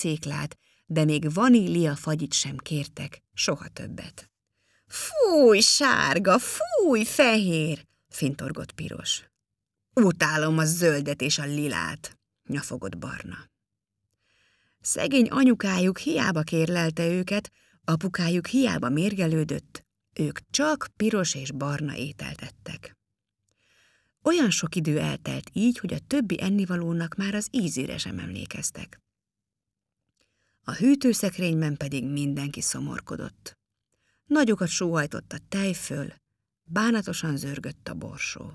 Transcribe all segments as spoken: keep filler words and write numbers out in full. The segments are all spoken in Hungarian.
céklát, de még vanília fagyit sem kértek, soha többet. Fúj, sárga, fúj, fehér, fintorgott Piros. Utálom a zöldet és a lilát, nyafogott Barna. Szegény anyukájuk hiába kérlelte őket, apukájuk hiába mérgelődött, ők csak piros és barna ételt ettek. Olyan sok idő eltelt így, hogy a többi ennivalónak már az ízére sem emlékeztek. A hűtőszekrényben pedig mindenki szomorkodott. Nagyokat sóhajtott a tej föl, bánatosan zörgött a borsó.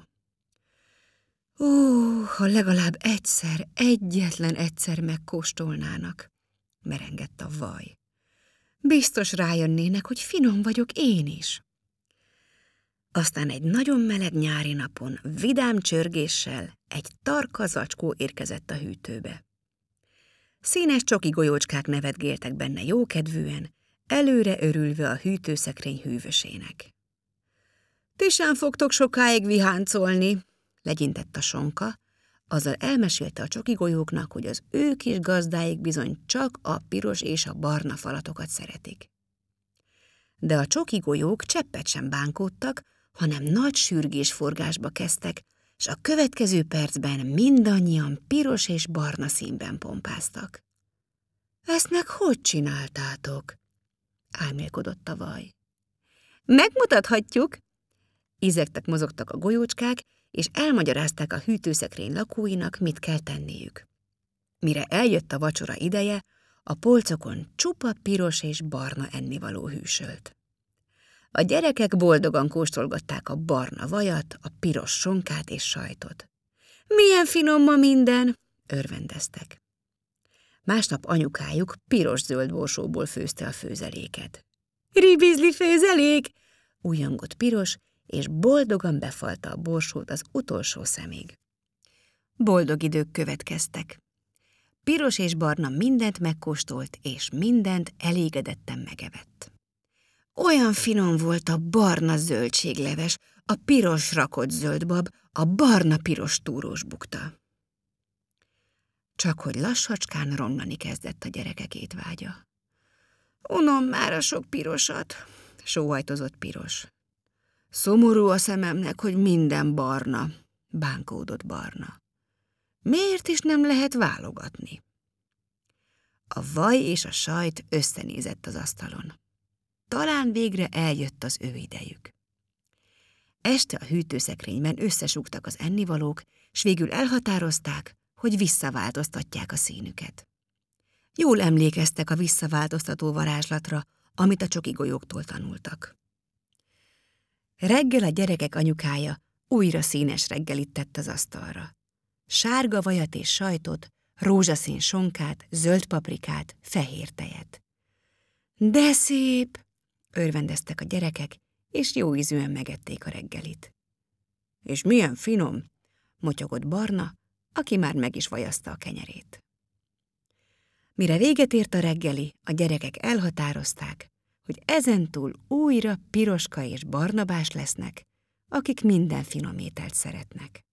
Ó, ha legalább egyszer, egyetlen egyszer megkóstolnának, merengett a vaj. Biztos rájönnének, hogy finom vagyok én is. Aztán egy nagyon meleg nyári napon vidám csörgéssel egy tarka zacskó érkezett a hűtőbe. Színes csoki golyócskák nevetgéltek benne jókedvűen, előre örülve a hűtőszekrény hűvösének. Ti sem fogtok sokáig viháncolni, legyintett a sonka, azzal elmesélte a csokigolyóknak, hogy az ő kis gazdáik bizony csak a piros és a barna falatokat szeretik. De a csokigolyók cseppet sem bánkódtak, hanem nagy sürgésforgásba kezdtek, és a következő percben mindannyian piros és barna színben pompáztak. Ezt meg hogy csináltátok? Álmélkodott a vaj. Megmutathatjuk! Izegtek, mozogtak a golyócskák, és elmagyarázták a hűtőszekrény lakóinak, mit kell tenniük. Mire eljött a vacsora ideje, a polcokon csupa piros és barna ennivaló hűsölt. A gyerekek boldogan kóstolgatták a barna vajat, a piros sonkát és sajtot. Milyen finom ma minden, örvendeztek. Másnap anyukájuk piros-zöld borsóból főzte a főzeléket. Ribizli főzelék! Újjongott Piros, és boldogan befalta a borsót az utolsó szemig. Boldog idők következtek. Piros és Barna mindent megkóstolt, és mindent elégedetten megevett. Olyan finom volt a barna zöldségleves, a piros rakott zöldbab, a barna-piros túrós bukta. Csak hogy lassacskán romlani kezdett a gyerekek étvágya. Unom már a sok pirosat, sóhajtozott Piros. Szomorú a szememnek, hogy minden barna, bánkódott Barna. Miért is nem lehet válogatni? A vaj és a sajt összenézett az asztalon. Talán végre eljött az ő idejük. Este a hűtőszekrényben összesúgtak az ennivalók, s végül elhatározták, hogy visszaváltoztatják a színüket. Jól emlékeztek a visszaváltoztató varázslatra, amit a csokigolyóktól tanultak. Reggel a gyerekek anyukája újra színes reggelit tett az asztalra. Sárga vajat és sajtot, rózsaszín sonkát, zöld paprikát, fehér tejet. De szép! Örvendeztek a gyerekek, és jó ízűen megették a reggelit. És milyen finom! Motyogott Barna, aki már meg is vajazta a kenyerét. Mire véget ért a reggeli, a gyerekek elhatározták, hogy ezentúl újra Piroska és Barnabás lesznek, akik minden finom ételt szeretnek.